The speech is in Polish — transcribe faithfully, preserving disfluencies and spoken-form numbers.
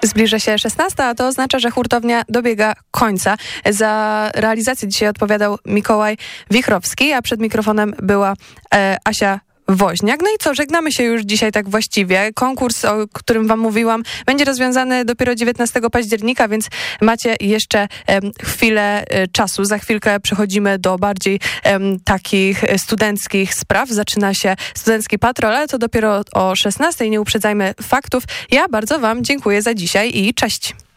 Zbliża się szesnasta, a to oznacza, że hurtownia dobiega końca. Za realizację dzisiaj odpowiadał Mikołaj Wichrowski, a przed mikrofonem była e, Asia Woźniak. No i co, żegnamy się już dzisiaj tak właściwie. Konkurs, o którym wam mówiłam, będzie rozwiązany dopiero dziewiętnastego października, więc macie jeszcze um, chwilę e, czasu. Za chwilkę przechodzimy do bardziej um, takich studenckich spraw. Zaczyna się Studencki Patrol, ale to dopiero o szesnastej. Nie uprzedzajmy faktów. Ja bardzo wam dziękuję za dzisiaj i cześć.